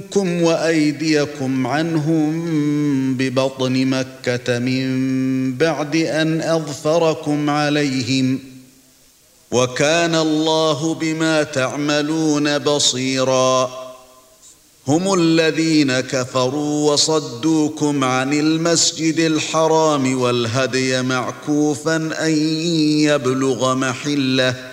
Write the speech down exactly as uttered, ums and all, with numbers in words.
عنكم وأيديكم عنهم ببطن مكة من بعد أن أظفركم عليهم وكان الله بما تعملون بصيرا هم الذين كفروا وصدوكم عن المسجد الحرام والهدي معكوفا أن يبلغ محله